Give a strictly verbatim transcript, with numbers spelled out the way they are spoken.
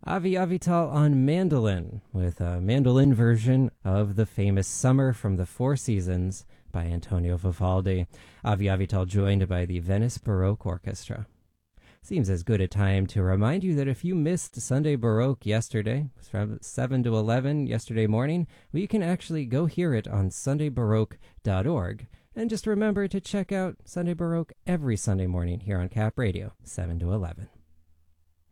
Avi Avital on mandolin, with a mandolin version of the famous Summer from the Four Seasons by Antonio Vivaldi. Avi Avital joined by the Venice Baroque Orchestra. Seems as good a time to remind you that if you missed Sunday Baroque yesterday, from seven to eleven yesterday morning, well, you can actually go hear it on sunday baroque dot org. And just remember to check out Sunday Baroque every Sunday morning here on Cap Radio, seven to eleven.